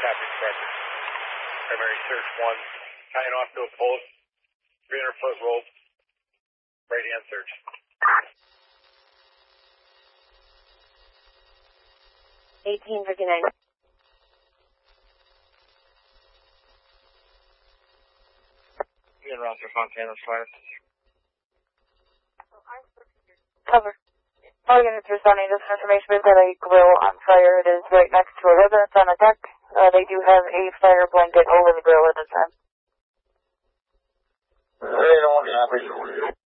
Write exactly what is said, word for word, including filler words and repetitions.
Copy, Sparker. Primary search one, tying off to a post, three hundred foot rope, right hand search. eighteen fifty-nine. You and Roger Fontana's fire. Cover. All units responding to this information, we've got a grill on fire. It is right next to a residence on the deck. Uh, they do have a fire blanket over the grill at this time. They don't want to